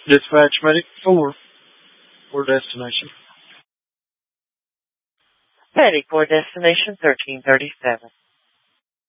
Dispatch Medic 4 for destination. Ready for destination 1337.